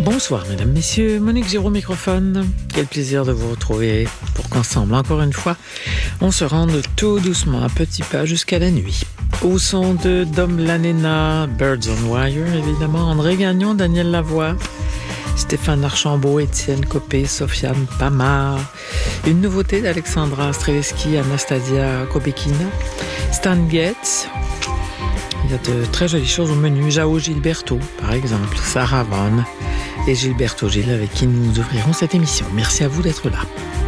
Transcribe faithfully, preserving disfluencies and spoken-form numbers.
Bonsoir mesdames, messieurs, Monique Giraud au microphone. Quel plaisir de vous retrouver pour qu'ensemble, encore une fois, on se rende tout doucement, à petits pas, jusqu'à la nuit. Au son de Dom Lanena, Birds on Wire, évidemment, André Gagnon, Daniel Lavoie, Stéphane Archambault, Étienne Copé, Sofiane Pamar, une nouveauté d'Alexandra Streletsky, Anastasia Kobekina, Stan Getz. Il y a de très jolies choses au menu. Jao Gilberto, par exemple, Sarah Vaughan et Gilberto Gil, avec qui nous ouvrirons cette émission. Merci à vous d'être là.